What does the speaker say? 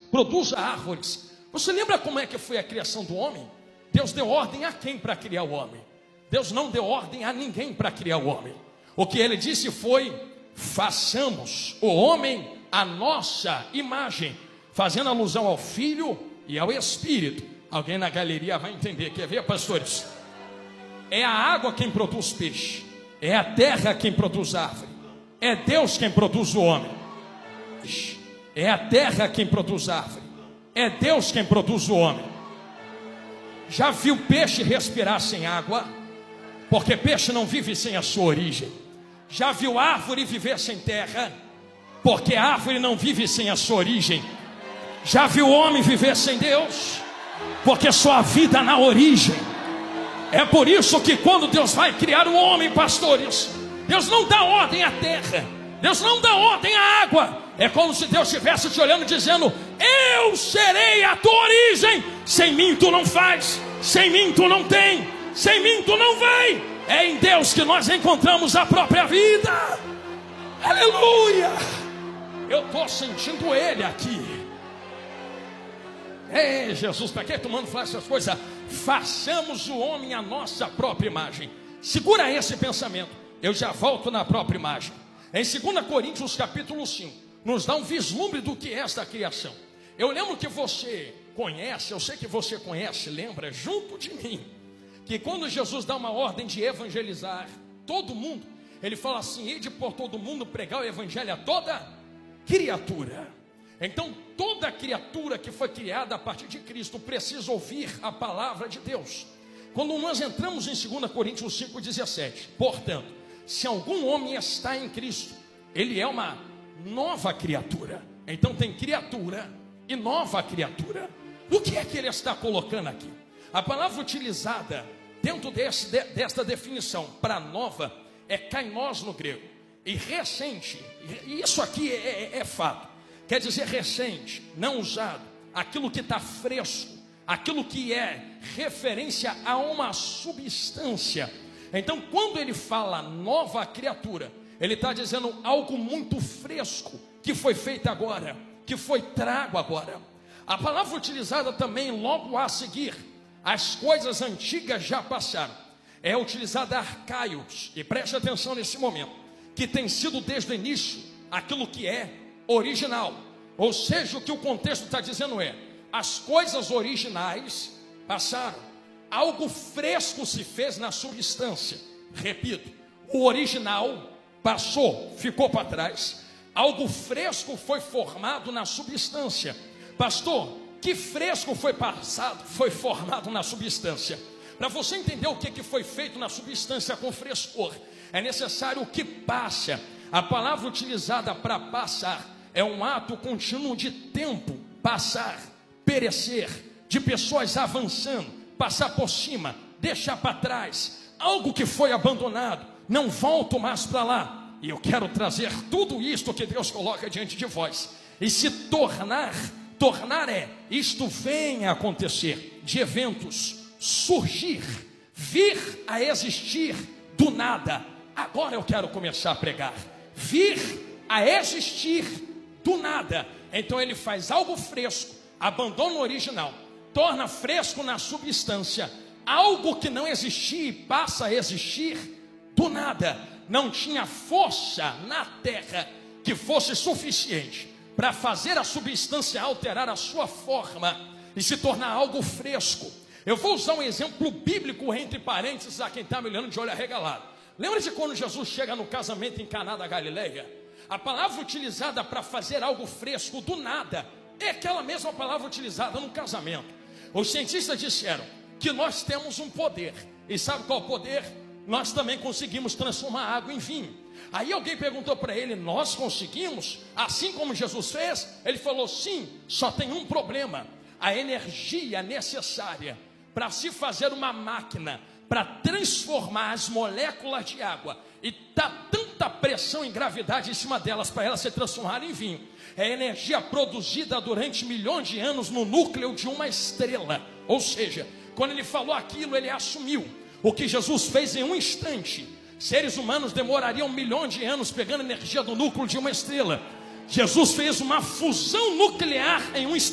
produza árvores. Você lembra como é que foi a criação do homem? Deus deu ordem a quem para criar o homem? Deus não deu ordem a ninguém para criar o homem. O que ele disse foi: façamos o homem à nossa imagem, fazendo alusão ao Filho e ao Espírito. Alguém na galeria vai entender. Quer ver, pastores? É a água quem produz peixe, é a terra quem produz árvore, é Deus quem produz o homem. É a terra quem produz árvore, é Deus quem produz o homem. Já viu peixe respirar sem água? Porque peixe não vive sem a sua origem. Já viu árvore viver sem terra? Porque a árvore não vive sem a sua origem. Já viu homem viver sem Deus? Porque sua vida na origem. É por isso que quando Deus vai criar o homem, pastores, Deus não dá ordem à terra, Deus não dá ordem à água. É como se Deus estivesse te olhando dizendo: eu serei a tua origem. Sem mim tu não faz, sem mim tu não tem, sem mim tu não vai. É em Deus que nós encontramos a própria vida. Aleluia. Eu estou sentindo Ele aqui. Ei, Jesus, para que tu manda falar essas coisas? Façamos o homem à nossa própria imagem. Segura esse pensamento, eu já volto na própria imagem. Em 2 Coríntios capítulo 5, nos dá um vislumbre do que é esta criação. Eu lembro que você conhece, eu sei que você conhece, lembra, junto de mim, que quando Jesus dá uma ordem de evangelizar todo mundo, Ele fala assim: ide por todo mundo pregar o evangelho a toda criatura. Então toda criatura que foi criada a partir de Cristo precisa ouvir a palavra de Deus. Quando nós entramos em 2 Coríntios 5,17, portanto, se algum homem está em Cristo, ele é uma nova criatura. Então tem criatura e nova criatura. O que é que ele está colocando aqui? A palavra utilizada dentro desta definição para nova é kainos no grego. E recente, isso aqui é fato. Quer dizer recente, não usado, aquilo que está fresco, aquilo que é referência a uma substância. Então quando ele fala nova criatura, ele está dizendo algo muito fresco, que foi feito agora, que foi trago agora. A palavra utilizada também logo a seguir, as coisas antigas já passaram, é utilizada arcaios, e preste atenção nesse momento, que tem sido desde o início aquilo que é original. Ou seja, o que o contexto está dizendo é: as coisas originais passaram, algo fresco se fez na substância. Repito, o original passou, ficou para trás, algo fresco foi formado na substância. Pastor, que fresco foi passado, foi formado na substância? Para você entender o que foi feito na substância com frescor, é necessário que passa. A palavra utilizada para passar é um ato contínuo de tempo, passar, perecer, de pessoas avançando, passar por cima, deixar para trás, algo que foi abandonado, não volto mais para lá. E eu quero trazer tudo isto que Deus coloca diante de vós, e se tornar é, isto vem a acontecer, de eventos, surgir, vir a existir do nada. Agora eu quero começar a pregar, vir a existir do nada. Então ele faz algo fresco, abandona o original, torna fresco na substância, algo que não existia e passa a existir do nada. Não tinha força na terra que fosse suficiente para fazer a substância alterar a sua forma e se tornar algo fresco. Eu vou usar um exemplo bíblico entre parênteses a quem está me olhando de olho arregalado. Lembra de quando Jesus chega no casamento em Caná da Galileia? A palavra utilizada para fazer algo fresco do nada é aquela mesma palavra utilizada no casamento. Os cientistas disseram que nós temos um poder. E sabe qual poder? Nós também conseguimos transformar água em vinho. Aí alguém perguntou para ele: nós conseguimos? Assim como Jesus fez? Ele falou: sim, só tem um problema. A energia necessária para se fazer uma máquina para transformar as moléculas de água e dar tanta pressão e gravidade em cima delas para elas se transformarem em vinho, é energia produzida durante milhões de anos no núcleo de uma estrela. Ou seja, quando ele falou aquilo, ele assumiu o que Jesus fez em um instante. Seres humanos demorariam milhões de anos pegando energia do núcleo de uma estrela. Jesus fez uma fusão nuclear em um instante.